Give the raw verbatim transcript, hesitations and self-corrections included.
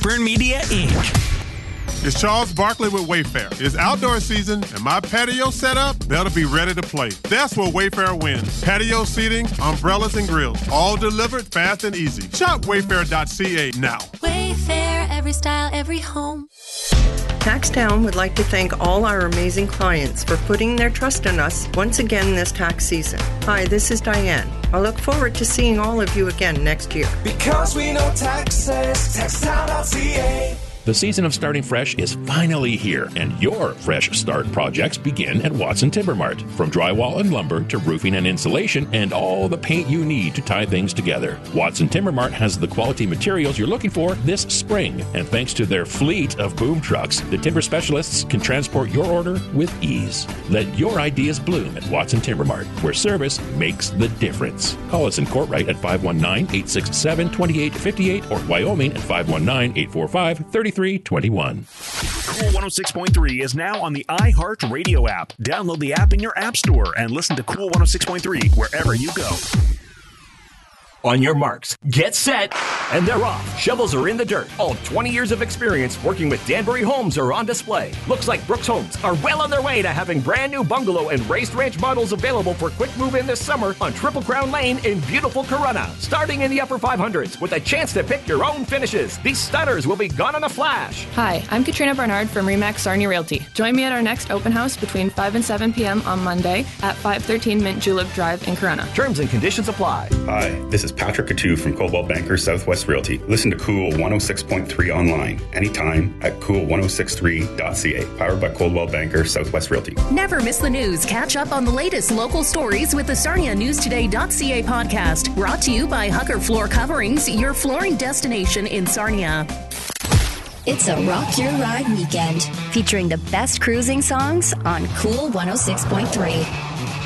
Burn Media, Incorporated. It's Charles Barkley with Wayfair. It's outdoor season, and my patio setup better be ready to play. That's where Wayfair wins. Patio seating, umbrellas, and grills, all delivered fast and easy. Shop wayfair dot c a now. Wayfair, every style, every home. TaxTown would like to thank all our amazing clients for putting their trust in us once again this tax season. Hi, this is Diane. I look forward to seeing all of you again next year. Because we know taxes, tax town dot c a. The season of starting fresh is finally here, and your fresh start projects begin at Watson Timber Mart. From drywall and lumber to roofing and insulation and all the paint you need to tie things together. Watson Timber Mart has the quality materials you're looking for this spring, and thanks to their fleet of boom trucks, the timber specialists can transport your order with ease. Let your ideas bloom at Watson Timber Mart, where service makes the difference. Call us in Courtright at five one nine, eight six seven, two eight five eight or Wyoming at five one nine, eight four five, three three two one. Cool one oh six point three is now on the iHeartRadio app. Download the app in your app store and listen to Cool one oh six point three wherever you go. On your marks, get set, and they're off. Shovels are in the dirt. All twenty years of experience working with Danbury Homes are on display. Looks like Brooks Homes are well on their way to having brand new bungalow and raised ranch models available for quick move-in this summer on Triple Crown Lane in beautiful Corunna. Starting in the upper five hundreds with a chance to pick your own finishes. These stunners will be gone in a flash. Hi, I'm Katrina Barnard from Remax Sarnia Realty. Join me at our next open house between five and seven p.m. on Monday at five thirteen Mint Julep Drive in Corunna. Terms and conditions apply. Hi, this is Patrick Coutu from Coldwell Banker Southwest Realty. Listen to Cool one oh six point three online anytime at cool ten sixty-three dot c a. Powered by Coldwell Banker Southwest Realty. Never miss the news. Catch up on the latest local stories with the Sarnia News Today dot c a podcast. Brought to you by Hucker Floor Coverings, your flooring destination in Sarnia. It's a Rock Your Ride weekend, featuring the best cruising songs on Cool one oh six point three.